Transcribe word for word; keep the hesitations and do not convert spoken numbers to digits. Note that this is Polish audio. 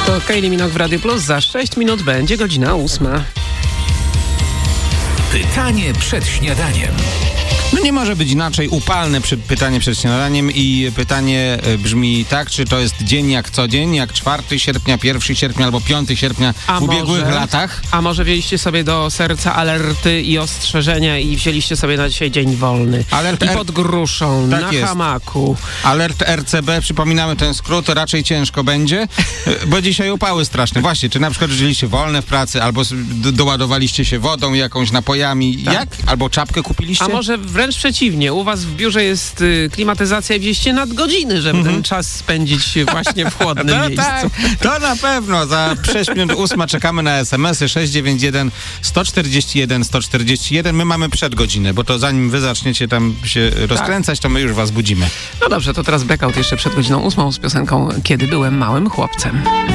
To Kylie Minogue w Radio Plus. Za sześć minut będzie godzina ósma. Pytanie przed śniadaniem. No nie może być inaczej. Upalne przy, pytanie przed śniadaniem i pytanie brzmi tak, czy to jest dzień jak co dzień, jak czwartego sierpnia, pierwszego sierpnia albo piątego sierpnia a w ubiegłych może, latach? A może wzięliście sobie do serca alerty i ostrzeżenia i wzięliście sobie na dzisiaj dzień wolny. Alert I R... pod gruszą, tak na jest. hamaku. Alert R C B, przypominamy ten skrót, raczej ciężko będzie, bo dzisiaj upały straszne. Właśnie, czy na przykład wzięliście wolne w pracy, albo do, doładowaliście się wodą jakąś, napojami, tak. jak? Albo czapkę kupiliście? A może wręcz przeciwnie, u was w biurze jest y, klimatyzacja i wzięliście nadgodziny, żeby mm-hmm. ten czas spędzić właśnie w chłodnym no, miejscu. Tak, to na pewno. Za sześć minut ósma czekamy na es em esy sześć dziewięć jeden, sto czterdzieści jeden, sto czterdzieści jeden. My mamy przedgodzinę, bo to zanim wy zaczniecie tam się rozkręcać, to my już was budzimy. No dobrze, to teraz blackout jeszcze przed godziną ósmą z piosenką Kiedy byłem małym chłopcem.